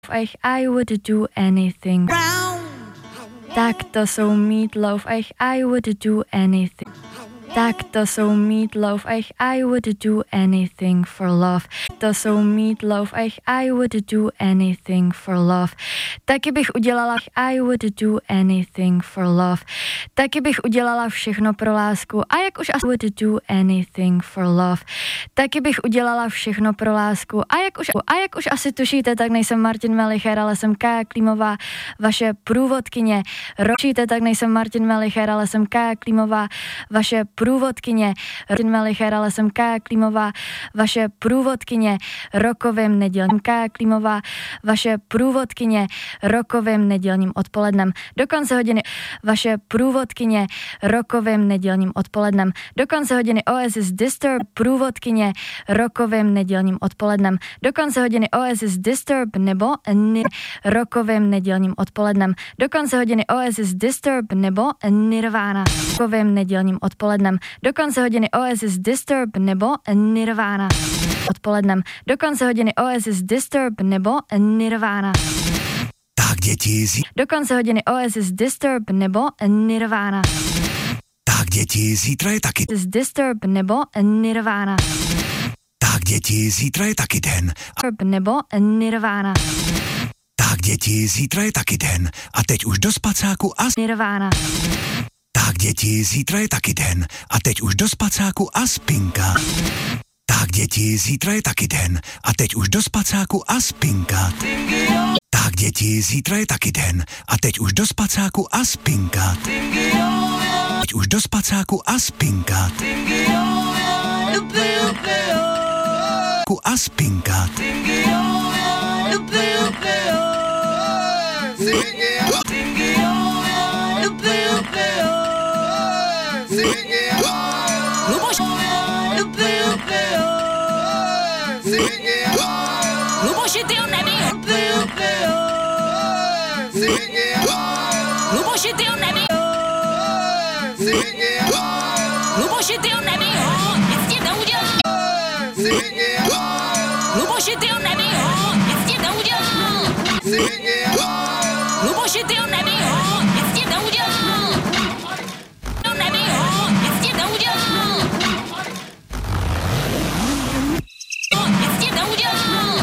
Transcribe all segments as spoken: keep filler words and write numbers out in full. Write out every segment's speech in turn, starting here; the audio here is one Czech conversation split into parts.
Ich, I would do anything. Tak to jsou Meatloaf, ich, I would do anything. Tak to jsou Meatloaf, ich, I would do anything for love. To jsou Meatloaf, ich, I would do anything for love. Taky bych udělala, I would do anything for love. Taky bych udělala všechno pro lásku. A jak už I would do anything for love. Taky bych udělala všechno pro lásku. A jak už, a jak už asi tušíte, tak nejsem Martin Melicher, ale jsem Kája Klímová, vaše průvodkyně. Ročíte, tak nejsem Martin Melicher, ale jsem Kája Klímová, vaše průvodkyně. Martin Melicher, ale jsem Kája Klímová, vaše průvodkyně rokovým nedělním. Kája Klímová, vaše průvodkyně rokovým nedělním odpolednem. Do konce hodiny vaše průvodkyně rokovým nedělním odpolednem. Do konce hodiny Oasis Disturb, průvodkyně rokovým nedělním odpolednem. Do konce hodiny Oasis Disturb nebo ni- rokovým nedělním odpolednem. Do konce hodiny Oasis Disturb nebo Nirvana rokovým nedělním odpolednem. Do konce hodiny Oasis Disturb nebo Nirvana odpolednem. Do konce hodiny Oasis Disturb nebo Nirvana. Tak děti, zí... Do konce hodiny Oasis Disturb nebo Nirvana. Tak děti, zítra je taky... Disturb nebo Nirvana. Tak děti, zítra je taky den. A... Nebo Nirvana. Tak děti, zítra je taky den. A teď už do spacáku a... Nirvana. Tak děti, zítra je taky den. A teď už do spacáku a spinka. Tak děti, zítra je taky den. A teď už do spacáku a spinka. Tak děti, zítra je taky den. A teď už do spacáku a spinka. Teď už do spacáku a spinka. A spinka. Luboš, Luboši, ty ho neví. Luboši, ty ho neví. Luboši, ty ho neví. Nic ti neudělá. Luboši, ty ho neví. Nic ti neudělá. Luboši, ty ho neví. Nic ti neudělá. To neví. Nic ti neudělá. Nic ti neudělá.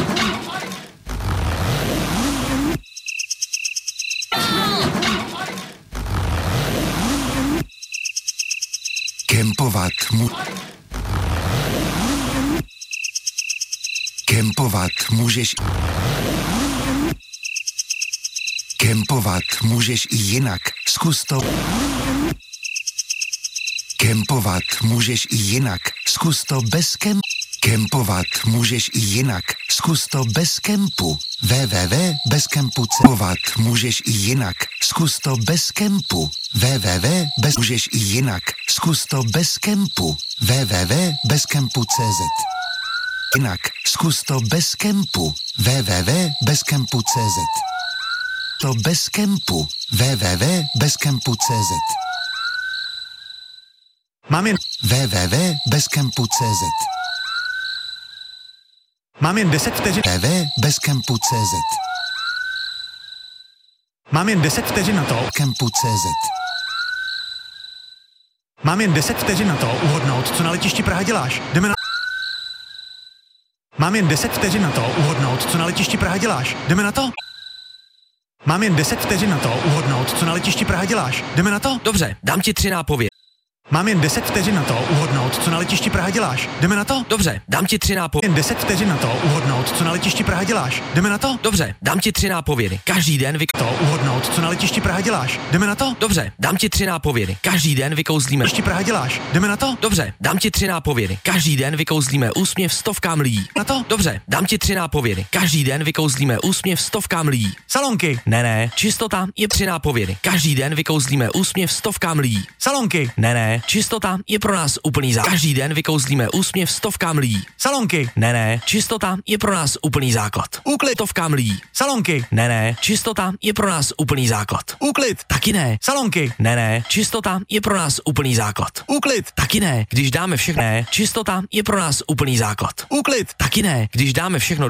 Kempovat mu... Kempovat můžeš... Kempovat můžeš i jinak. Zkus to. Kempovat můžeš i jinak. Zkus to bez kempu. Kempovat můžeš i jinak. Zkus to bez kempu. www bez kempu. Kempovat můžeš i jinak. Zkus to bez kempu. www bez můžeš i jinak. Zkus to bez kempu. www bez kempu tečka cé zet. Jinak. Zkus to bez kempu. www bez kempu tečka cé zet. To bez kempu. www bez kempu tečka cé zet. Mám jen... www bez kempu tečka cé zet. Mám jen deset vteřin. www bez kempu tečka cé zet. Mám jen deset vteřin na to. Kempu tečka cé zet. Mám jen deset vteřin na to uhodnout, co na letišti Praha děláš. Jdeme na... Mám jen deset vteřin na to uhodnout, co na letišti Praha děláš. Jdeme na to? Mám jen deset vteřin na to uhodnout, co na letišti Praha děláš. Jdeme na to? Dobře, dám ti tři nápovědy. Mám jen deset vteřin na to uhodnout, co na letišti Praha děláš. Jdeme na to? Dobře, dám ti tři nápovědy. Jen deset vteřin na to uhodnout, co na letišti Praha děláš. Jdeme na to? Dobře, dám ti tři nápovědy. Každý den vy... To uhodnout, co na letišti Praha děláš. Jdeme na to? Dobře, dám ti tři nápovědy. Každý den vykouzlíme... Letišti Praha děláš. Jdeme na to? Dobře, dám ti tři nápovědy. Každý den vykouzlíme úsměv stovkám lidí. Na to? Dobře, dám ti tři nápovědy. Každý den vykouzlíme úsměv stovkám lidí. Salonky. Ne, ne, čistota je tři nápovědy. Každý den vykouzlíme úsměv stovkám lidí. Salonky. Ne, ne, čistota je pro nás úplný základ. Každý den vykouzlíme úsměv stovkám lidí. Salonky. Ne, ne, čistota je pro nás úplný základ. Úklid. Stovkám lidí. Salonky. Ne, ne, čistota je pro nás úplný základ. Úklid. Taky ne. Salonky. Ne, ne, čistota je pro nás úplný základ. Úklid. Taky ne. Když dáme všechno, ne, čistota je pro nás úplný základ. Úklid. Taky ne. Když dáme všechno